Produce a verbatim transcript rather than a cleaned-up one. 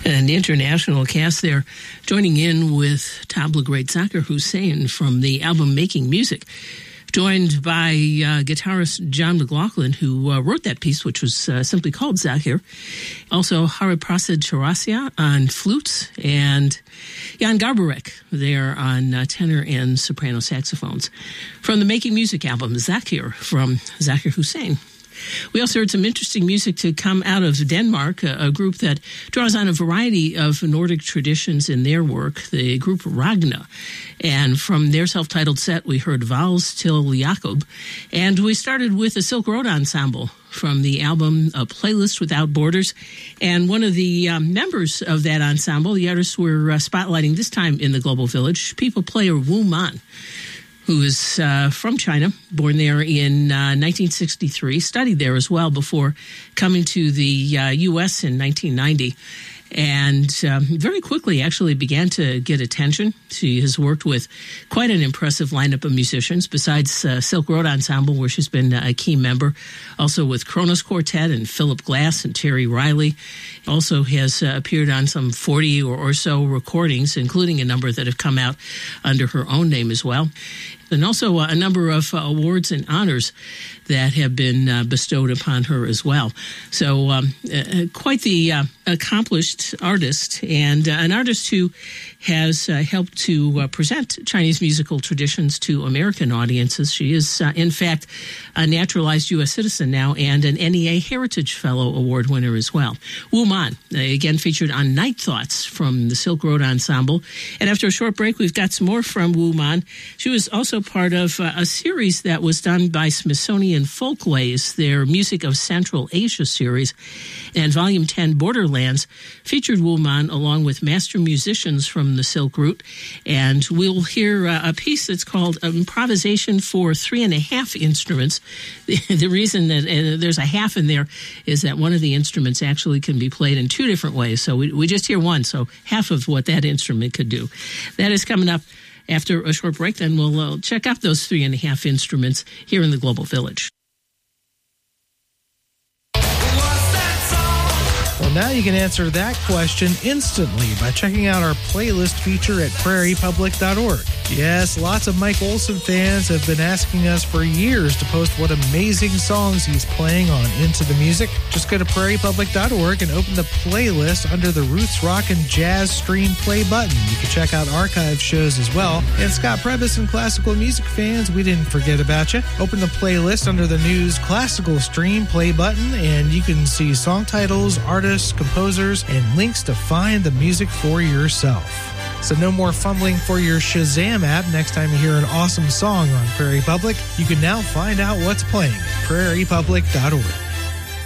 An international cast there, joining in with tabla great Zakir Hussain from the album Making Music, joined by uh, guitarist John McLaughlin, who uh, wrote that piece, which was uh, simply called Zakir. Also, Hariprasad Chaurasia on flutes, and Jan Garbarek there on uh, tenor and soprano saxophones. From the Making Music album, Zakir from Zakir Hussain. We also heard some interesting music to come out of Denmark, a, a group that draws on a variety of Nordic traditions in their work, the group Ragna. And from their self-titled set, we heard Vals til Jakob. And we started with a Silk Road Ensemble from the album A Playlist Without Borders. And one of the um, members of that ensemble, the artists we're uh, spotlighting this time in the Global Village, people player Wu Man, who is uh, from China, born there in uh, nineteen sixty-three, studied there as well before coming to the uh, U S in nineteen ninety. And um, very quickly actually began to get attention. She has worked with quite an impressive lineup of musicians, besides uh, Silk Road Ensemble, where she's been a key member, also with Kronos Quartet and Philip Glass and Terry Riley. Also has uh, appeared on some forty or, or so recordings, including a number that have come out under her own name as well. And also uh, a number of uh, awards and honors that have been uh, bestowed upon her as well. So um, uh, quite the uh, accomplished artist, and uh, an artist who has uh, helped to uh, present Chinese musical traditions to American audiences. She is, uh, in fact, a naturalized U S citizen now and an N E A Heritage Fellow Award winner as well. Wu Man, uh, again featured on Night Thoughts from the Silk Road Ensemble. And after a short break, we've got some more from Wu Man. She was also part of uh, a series that was done by Smithsonian Folkways, their Music of Central Asia series, and Volume ten Borderlands featured Wu Man along with master musicians from the Silk Route. And we'll hear uh, a piece that's called Improvisation for Three and a Half Instruments. The, the reason that uh, there's a half in there is that one of the instruments actually can be played in two different ways. So we, we just hear one, so half of what that instrument could do. That is coming up after a short break. Then we'll uh, check out those three and a half instruments here in the Global Village. Well, now you can answer that question instantly by checking out our playlist feature at prairie public dot org. Yes, lots of Mike Olson fans have been asking us for years to post what amazing songs he's playing on Into the Music. Just go to prairie public dot org and open the playlist under the Roots Rock and Jazz Stream Play button. You can check out archive shows as well. And Scott Previs and classical music fans, we didn't forget about you. Open the playlist under the News Classical Stream Play button, and you can see song titles, artists, composers, and links to find the music for yourself. So no more fumbling for your Shazam app next time you hear an awesome song on Prairie Public. You can now find out what's playing at prairie public dot org.